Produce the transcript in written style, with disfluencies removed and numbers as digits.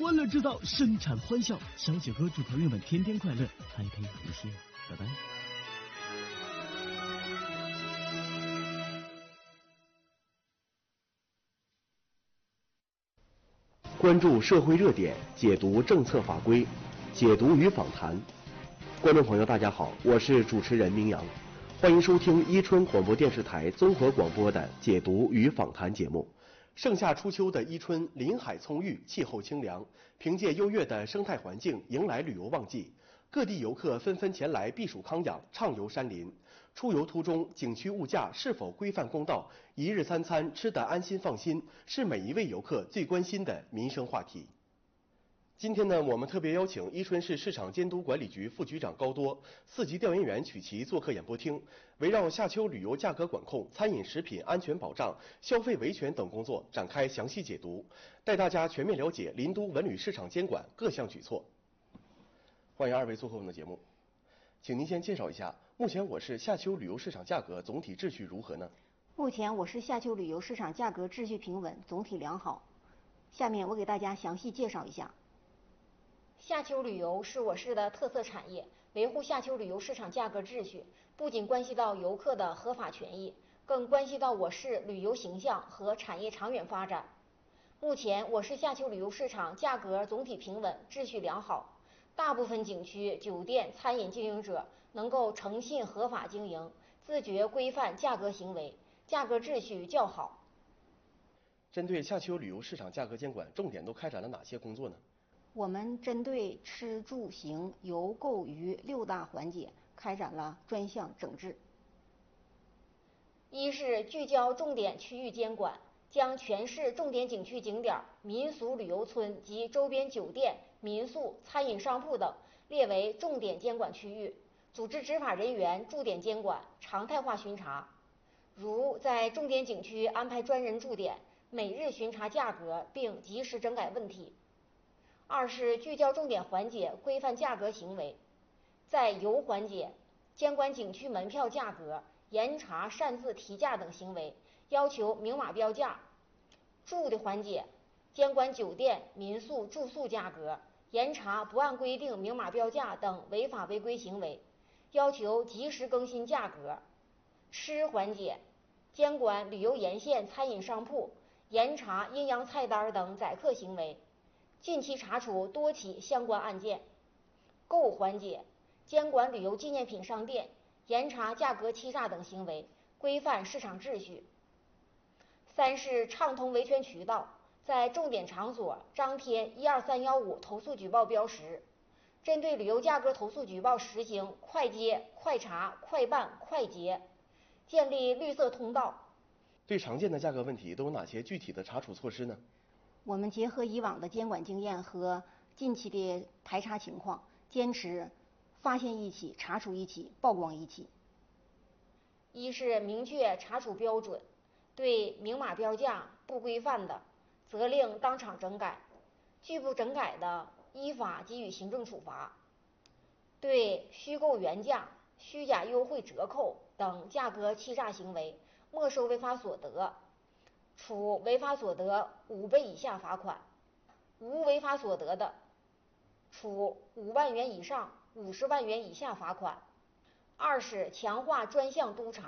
欢乐制造，生产欢笑。小雪哥祝朋友们天天快乐，开开和谐，拜拜。 关注社会热点，解读政策法规，解读与访谈。观众朋友，大家好，我是主持人明阳，欢迎收听伊春广播电视台综合广播的解读与访谈节目。盛夏初秋的伊春，林海葱郁，气候清凉，凭借优越的生态环境，迎来旅游旺季。各地游客纷纷前来避暑康养，畅游山林。出游途中，景区物价是否规范公道，一日三餐吃得安心放心，是每一位游客最关心的民生话题。今天呢，我们特别邀请伊春市市场监督管理局副局长高多、4级调研员曲奇做客演播厅，围绕夏秋旅游价格管控、餐饮食品安全保障、消费维权等工作展开详细解读，带大家全面了解林都文旅市场监管各项举措。欢迎二位做客我们的节目，请您先介绍一下，目前我市夏秋旅游市场价格总体秩序如何呢？ 目前我市夏秋旅游市场价格秩序平稳，总体良好。下面我给大家详细介绍一下。 夏秋旅游是我市的特色产业，维护夏秋旅游市场价格秩序，不仅关系到游客的合法权益，更关系到我市旅游形象和产业长远发展。目前，我市夏秋旅游市场价格总体平稳，秩序良好，大部分景区、酒店、餐饮经营者能够诚信合法经营，自觉规范价格行为，价格秩序较好。 针对夏秋旅游市场价格监管，重点都开展了哪些工作呢？ 我们针对吃住行游购娱6大环节开展了专项整治。 一是聚焦重点区域监管，将全市重点景区景点、民俗旅游村及周边酒店、民宿、餐饮商铺等列为重点监管区域，组织执法人员驻点监管，常态化巡查。如在重点景区安排专人驻点，每日巡查价格，并及时整改问题。二是聚焦重点环节，规范价格行为。在游环节，监管景区门票价格，严查擅自提价等行为，要求明码标价。住的环节，监管酒店、民宿住宿价格，严查不按规定明码标价等违法违规行为，要求及时更新价格。吃环节，监管旅游沿线餐饮商铺，严查阴阳菜单等宰客行为，近期查处多起相关案件。购环节，监管旅游纪念品商店，严查价格欺诈等行为，规范市场秩序。三是畅通维权渠道，在重点场所张贴12315投诉举报标识，针对旅游价格投诉举报实行快接、快查、快办、快结，建立绿色通道。 对常见的价格问题都有哪些具体的查处措施呢？ 我们结合以往的监管经验和近期的排查情况，坚持发现一起查处一起，曝光一起。 一是明确查处标准，对明码标价不规范的，责令当场整改，拒不整改的，依法给予行政处罚。对虚构原价、虚假优惠折扣等价格欺诈行为，没收违法所得，处违法所得5倍以下罚款；无违法所得的，处5万元以上50万元以下罚款。二是强化专项督查。